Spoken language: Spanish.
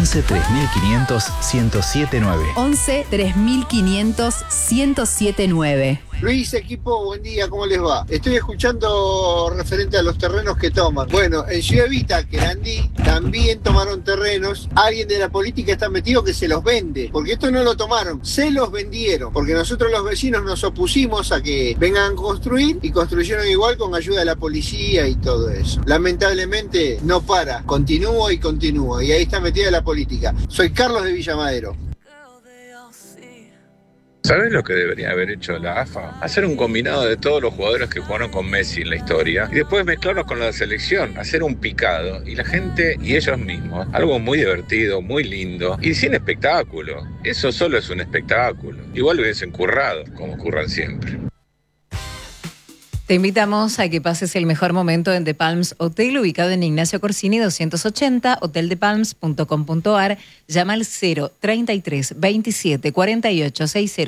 11 3500 1079. 11 3500 1079. Luis, equipo, buen día, ¿cómo les va? Estoy escuchando referente a los terrenos que toman. Bueno, en Ciudad Evita, Querandí, también tomaron terrenos. Alguien de la política está metido que se los vende, porque esto no lo tomaron, se los vendieron, porque nosotros los vecinos nos opusimos a que vengan a construir y construyeron igual con ayuda de la policía y todo eso. Lamentablemente no para, continúa y ahí está metida la política. Soy Carlos de Villa Madero. ¿Sabés lo que debería haber hecho la AFA? Hacer un combinado de todos los jugadores que jugaron con Messi en la historia y después mezclarlos con la selección, hacer un picado y la gente y ellos mismos, algo muy divertido, muy lindo y sin espectáculo. Eso solo es un espectáculo. Igual hubiesen currado, como curran siempre. Te invitamos a que pases el mejor momento en The Palms Hotel, ubicado en Ignacio Corsini 280, hoteldepalms.com.ar. Llama al 033 27 48 60.